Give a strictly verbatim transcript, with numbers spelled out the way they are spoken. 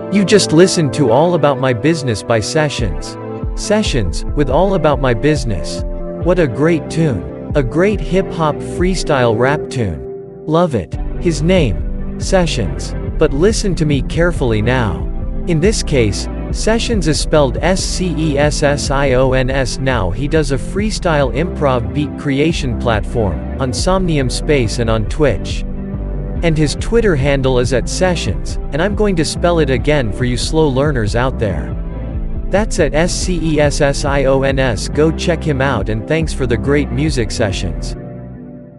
You just listened to All About My Business by Sessions. Sessions, with All About My Business. What a great tune. A great hip-hop freestyle rap tune. Love it. His name, Sessions. But listen to me carefully now. In this case, Sessions is spelled S C E S S I O N S. Now he does a freestyle improv beat creation platform, on Somnium Space and on Twitch. And his Twitter handle is at Sessions, and I'm going to spell it again for you slow learners out there. That's at S C E S S I O N S. Go check him out, and thanks for the great music sessions.